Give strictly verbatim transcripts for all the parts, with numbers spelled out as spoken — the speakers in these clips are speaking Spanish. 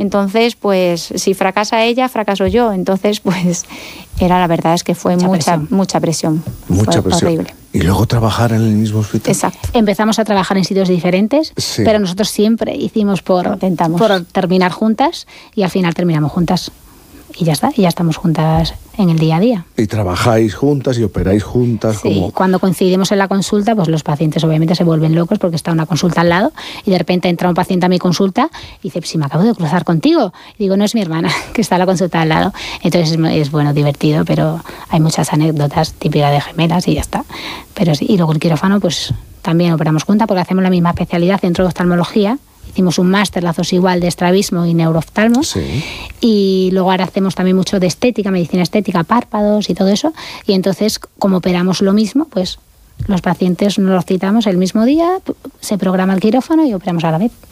Entonces, pues si fracasa ella, fracaso yo. Entonces, pues era la verdad es que fue mucha mucha presión. Mucha presión. Mucha fue presión. Horrible. Y luego trabajar en el mismo hospital. Exacto. Empezamos a trabajar en sitios diferentes, sí. pero nosotros siempre hicimos por, Intentamos. por terminar juntas y al final terminamos juntas. Y ya está, y ya estamos juntas en el día a día. Y trabajáis juntas y operáis juntas. Sí, como... cuando coincidimos en la consulta, pues los pacientes obviamente se vuelven locos porque está una consulta al lado y de repente entra un paciente a mi consulta y dice, si me acabo de cruzar contigo. Y digo, no, es mi hermana, que está en la consulta al lado. Entonces es, es bueno, divertido, pero hay muchas anécdotas típicas de gemelas y ya está. Pero sí, y luego el quirófano, pues también operamos juntas porque hacemos la misma especialidad dentro de oftalmología. Hicimos un máster, lazos igual, de estrabismo y neurooftalmo. Sí. Y luego ahora hacemos también mucho de estética, medicina estética, párpados y todo eso. Y entonces, como operamos lo mismo, pues los pacientes nos los citamos el mismo día, se programa el quirófano y operamos a la vez.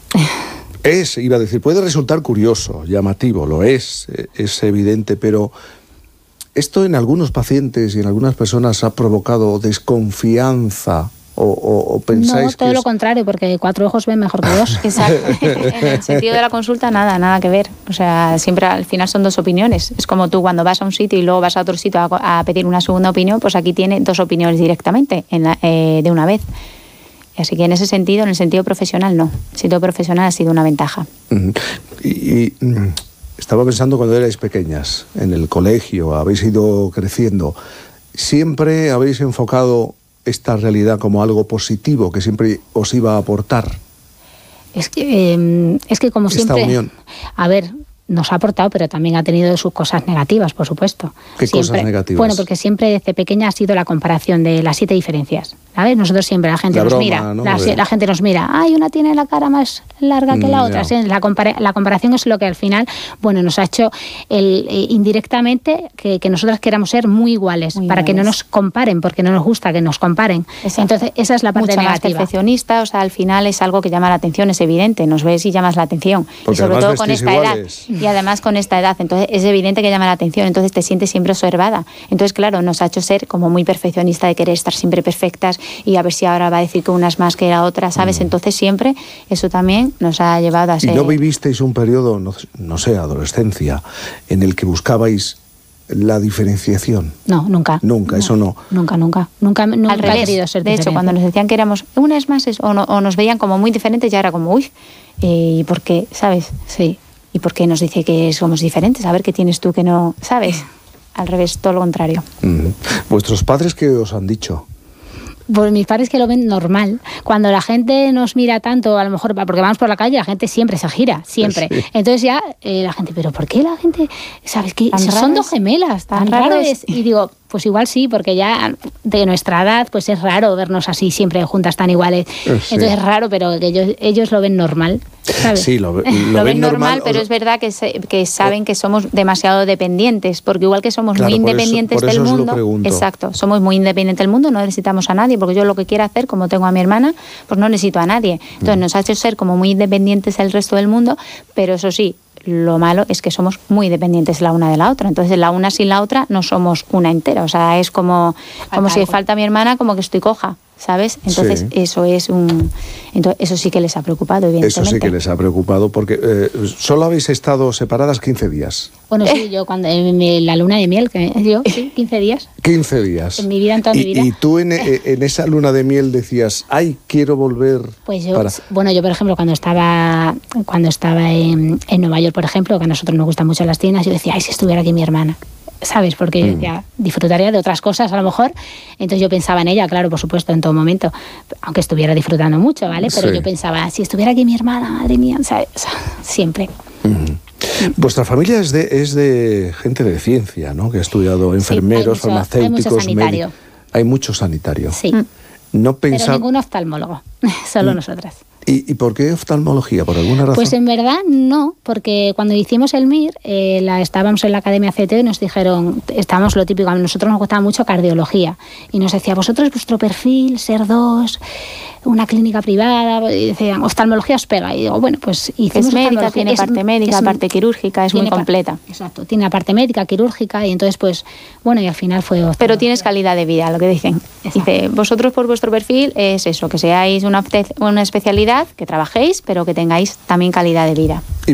Es, iba a decir, puede resultar curioso, llamativo, lo es, es evidente, pero esto en algunos pacientes y en algunas personas ha provocado desconfianza. O, o, o pensáis no, todo que lo es... contrario, porque cuatro ojos ven mejor que dos. Exacto. En el sentido de la consulta, nada, nada que ver. O sea, siempre al final son dos opiniones. Es como tú cuando vas a un sitio y luego vas a otro sitio a, a pedir una segunda opinión, pues aquí tiene dos opiniones directamente, en la, eh, de una vez. Así que en ese sentido, en el sentido profesional, no. El sentido profesional ha sido una ventaja. Uh-huh. Y, y estaba pensando cuando erais pequeñas, en el colegio, habéis ido creciendo, ¿siempre habéis enfocado esta realidad como algo positivo que siempre os iba a aportar? Es que, eh, es que como esta siempre... unión. A ver, nos ha aportado, pero también ha tenido sus cosas negativas, por supuesto. ¿Qué siempre, cosas negativas? Bueno, porque siempre desde pequeña ha sido la comparación de las siete diferencias. ¿Sabes? Nosotros siempre, la gente la nos broma, mira, ¿no? la, la gente nos mira, ay, una tiene la cara más larga que la otra. No. ¿Sí? La, compara la comparación es lo que al final, bueno, nos ha hecho el, eh, indirectamente que, que nosotras queramos ser muy iguales, muy para iguales. Que no nos comparen, porque no nos gusta que nos comparen. Exacto. Entonces, esa es la parte Mucha negativa. Más perfeccionista, o sea, al final es algo que llama la atención, es evidente, nos ves y llamas la atención. Porque y sobre todo con esta iguales. edad. Y además con esta edad, entonces es evidente que llama la atención, entonces te sientes siempre observada. Entonces, claro, nos ha hecho ser como muy perfeccionista, de querer estar siempre perfectas y a ver si ahora va a decir que una es más que la otra, ¿sabes? Mm. Entonces siempre eso también nos ha llevado a ser... ¿Y no vivisteis un periodo, no, no sé, adolescencia, en el que buscabais la diferenciación? No, nunca. Nunca, no, eso no. Nunca, nunca. Nunca, nunca Al revés. he querido ser de diferente. hecho, cuando nos decían que éramos una es más es, o, no, o nos veían como muy diferentes, ya era como, uy, ¿y por qué? ¿Sabes? Sí. ¿Y por qué nos dice que somos diferentes? A ver qué tienes tú que no sabes. Al revés, todo lo contrario. Mm. ¿Vuestros padres qué os han dicho? Pues mis padres que lo ven normal. Cuando la gente nos mira tanto, a lo mejor porque vamos por la calle, la gente siempre se gira, siempre. Sí. Entonces ya eh, la gente, ¿pero por qué la gente? ¿Sabes qué? Son raros, dos gemelas, tan, tan raros. raros. Y digo, pues igual sí, porque ya de nuestra edad pues es raro vernos así siempre juntas tan iguales. Sí. Entonces es raro, pero que ellos, ellos lo ven normal, ¿sabes? Sí, lo, lo, lo ven, ven normal, normal, pero o... es verdad que, se, que saben que somos demasiado dependientes, porque igual que somos claro, muy por independientes eso, por del eso mundo, exacto, somos muy independientes del mundo, no necesitamos a nadie, porque yo lo que quiero hacer, como tengo a mi hermana, pues no necesito a nadie. Entonces mm. nos ha hecho ser como muy independientes del resto del mundo, pero eso sí, lo malo es que somos muy dependientes la una de la otra. Entonces, la una sin la otra no somos una entera. O sea, es como, como si falta mi hermana, como que estoy coja, ¿sabes? Entonces, sí. eso es un... Entonces, eso sí que les ha preocupado, evidentemente. Eso sí que les ha preocupado, porque eh, solo habéis estado separadas quince días. Bueno, sí, yo cuando en la luna de miel, que yo, sí, quince días. quince días. En mi vida, en toda y, mi vida. Y tú en, en esa luna de miel decías, ay, quiero volver... Pues yo, para... bueno, yo por ejemplo, cuando estaba cuando estaba en, en Nueva York, por ejemplo, que a nosotros nos gustan mucho las tiendas, yo decía, ay, si estuviera aquí mi hermana. ¿Sabes? Porque yo decía, disfrutaría de otras cosas a lo mejor. Entonces yo pensaba en ella, claro, por supuesto, en todo momento, aunque estuviera disfrutando mucho, ¿vale? Pero sí. Yo pensaba, si estuviera aquí mi hermana, madre mía, ¿sabes? Siempre. Uh-huh. Vuestra familia es de, es de gente de ciencia, ¿no? Que ha estudiado enfermeros, sí, hay mucho, farmacéuticos, hay mucho sanitario. Hay mucho sanitario. Sí. No pensaba... Pero ningún oftalmólogo, solo mm. nosotras. ¿Y, ¿Y por qué oftalmología? ¿Por alguna razón? Pues en verdad no, porque cuando hicimos el M I R, eh, la, estábamos en la Academia C T y nos dijeron, estábamos lo típico, a nosotros nos gustaba mucho cardiología, y nos decía, vosotros vuestro perfil, ser dos, una clínica privada, y decían, oftalmología os pega, y digo, bueno, pues hicimos es médica, tiene es, parte médica, es, parte quirúrgica, es muy completa. Exacto, tiene la parte médica, quirúrgica, y entonces pues, bueno, y al final fue pero tienes calidad de vida, lo que dicen. Exacto. Dice, vosotros por vuestro perfil es eso, que seáis una, una especialidad, que trabajéis, pero que tengáis también calidad de vida. ¿Y